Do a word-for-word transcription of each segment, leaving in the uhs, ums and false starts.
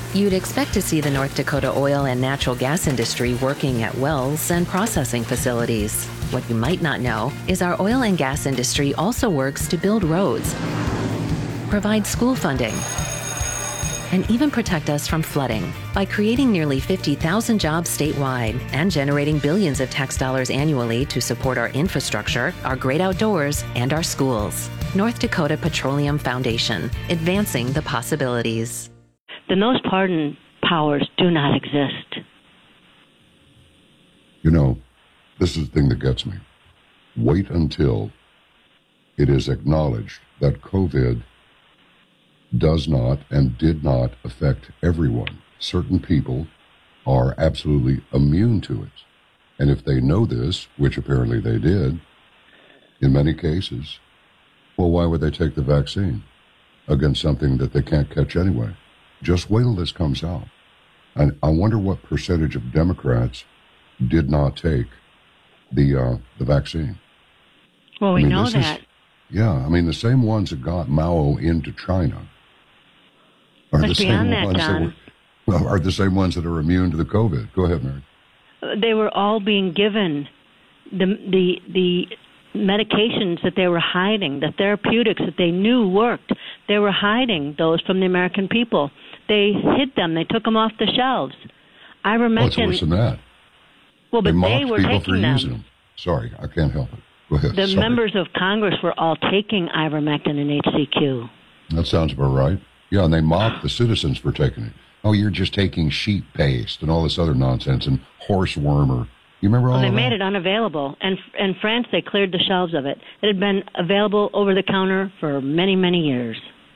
You'd expect to see the North Dakota oil and natural gas industry working at wells and processing facilities. What you might not know is our oil and gas industry also works to build roads, provide school funding, and even protect us from flooding by creating nearly fifty thousand jobs statewide and generating billions of tax dollars annually to support our infrastructure, our great outdoors, and our schools. North Dakota Petroleum Foundation, advancing the possibilities. The most pardon powers do not exist. You know, this is the thing that gets me. Wait until it is acknowledged that COVID does not and did not affect everyone. Certain people are absolutely immune to it. And if they know this, which apparently they did, in many cases, well, why would they take the vaccine against something that they can't catch anyway? Just wait till this comes out. And I wonder what percentage of Democrats did not take the uh, the vaccine. Well, we I mean, know is, that. yeah, I mean, the same ones that got Mao into China are But the same beyond that, ones that John, were, well, are the same ones that are immune to the COVID. Go ahead, Mary. they were all being given the the the medications that they were hiding, the therapeutics that they knew worked. They were hiding those from the American people. They hid them. They took them off the shelves. Ivermectin. Oh, it's worse than that. Well, but they, they mocked were people taking for them. using them. Sorry, I can't help it. Go ahead. The Sorry. members of Congress were all taking ivermectin and H C Q. That sounds about right. Yeah, and they mocked the citizens for taking it. Oh, you're just taking sheep paste and all this other nonsense and horse wormer. You remember all Well, they of that? made it unavailable. And in France, they cleared the shelves of it. It had been available over the counter for many, many years.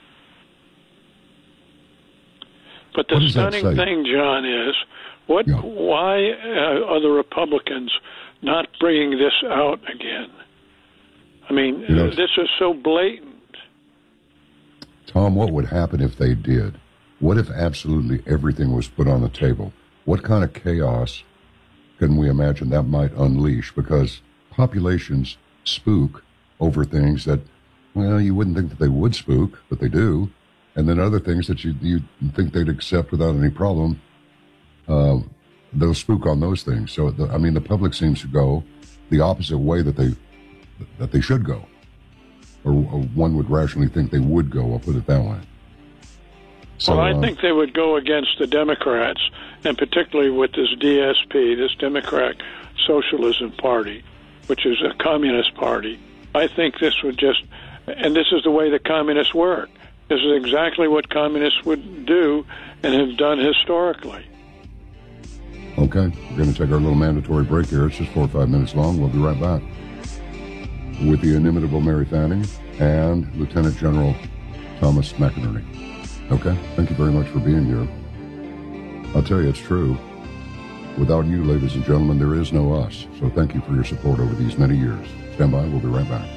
But the What does that stunning say? thing, John, is what? Yeah. Why uh, are the Republicans not bringing this out again? I mean, You know, uh, this is so blatant. Tom, what would happen if they did? What if absolutely everything was put on the table? What kind of chaos can we imagine that might unleash? Because populations spook over things that, well, you wouldn't think that they would spook, but they do. And then other things that you you think they'd accept without any problem, uh, they'll spook on those things. So, the, I mean, the public seems to go the opposite way that they that they should go. Or, or one would rationally think they would go, I'll put it that way. So, well, I uh, think they would go against the Democrats, and particularly with this D S P, this Democratic Socialism Party, which is a communist party. I think this would just, and this is the way the communists work. This is exactly what communists would do and have done historically. Okay, we're going to take our little mandatory break here. It's just four or five minutes long. We'll be right back with the inimitable Mary Fanning and Lieutenant General Thomas McInerney. Okay, thank you very much for being here. I'll tell you, it's true. Without you, ladies and gentlemen, there is no us. So thank you for your support over these many years. Stand by, we'll be right back.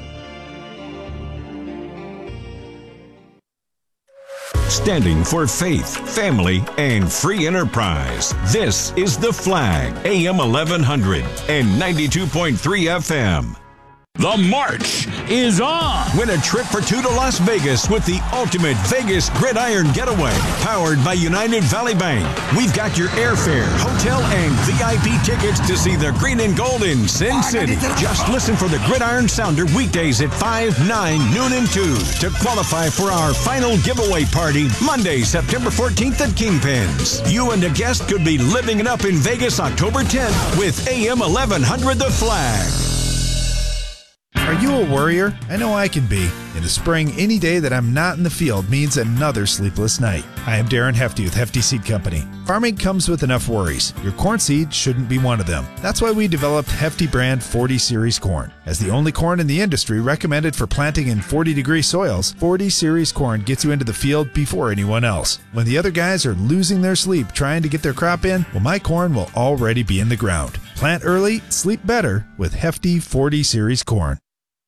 Standing for faith, family, and free enterprise. This is The Flag, A M eleven hundred and ninety-two point three F M. The march is on. Win a trip for two to Las Vegas with the ultimate Vegas Gridiron Getaway, powered by United Valley Bank. We've got your airfare, hotel, and V I P tickets to see the green and gold in Sin City. Just listen for the Gridiron Sounder weekdays at five, nine, noon, and two to qualify for our final giveaway party Monday, September fourteenth at Kingpins. You and a guest could be living it up in Vegas October tenth with A M eleven hundred The Flag. Are you a worrier? I know I can be. In the spring, any day that I'm not in the field means another sleepless night. I am Darren Hefty with Hefty Seed Company. Farming comes with enough worries. Your corn seed shouldn't be one of them. That's why we developed Hefty brand forty series corn. As the only corn in the industry recommended for planting in forty degree soils, forty series corn gets you into the field before anyone else. When the other guys are losing their sleep trying to get their crop in, well, my corn will already be in the ground. Plant early, sleep better with Hefty forty series corn.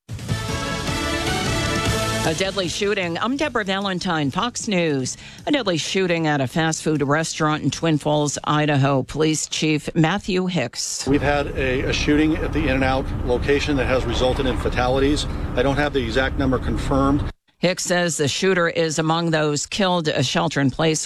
A deadly shooting. I'm Deborah Valentine, Fox News. A deadly shooting at a fast food restaurant in Twin Falls, Idaho. Police Chief Matthew Hicks. We've had a, a shooting at the In-N-Out location that has resulted in fatalities. I don't have the exact number confirmed. Hicks says the shooter is among those killed. A shelter-in-place